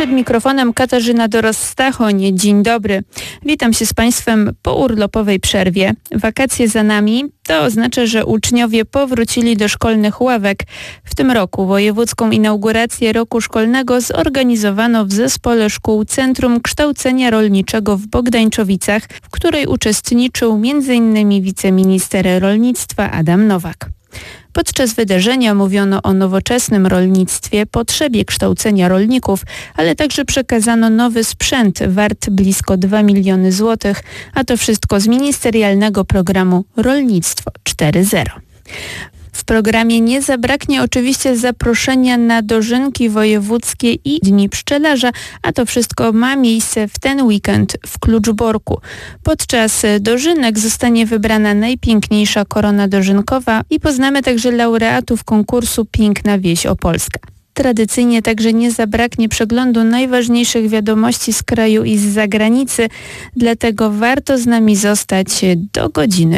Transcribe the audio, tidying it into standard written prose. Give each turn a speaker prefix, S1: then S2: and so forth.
S1: Przed mikrofonem Katarzyna Doros-Stachoń. Dzień dobry. Witam się z Państwem po urlopowej przerwie. Wakacje za nami. To oznacza, że uczniowie powrócili do szkolnych ławek. W tym roku wojewódzką inaugurację roku szkolnego zorganizowano w Zespole Szkół Centrum Kształcenia Rolniczego w Bogdańczowicach, w której uczestniczył m.in. wiceminister rolnictwa Adam Nowak. Podczas wydarzenia mówiono o nowoczesnym rolnictwie, potrzebie kształcenia rolników, ale także przekazano nowy sprzęt wart blisko 2 miliony złotych, a to wszystko z ministerialnego programu Rolnictwo 4.0. W programie nie zabraknie oczywiście zaproszenia na dożynki wojewódzkie i Dni Pszczelarza, a to wszystko ma miejsce w ten weekend w Kluczborku. Podczas dożynek zostanie wybrana najpiękniejsza korona dożynkowa i poznamy także laureatów konkursu Piękna Wieś Opolska. Tradycyjnie także nie zabraknie przeglądu najważniejszych wiadomości z kraju i z zagranicy, dlatego warto z nami zostać do godziny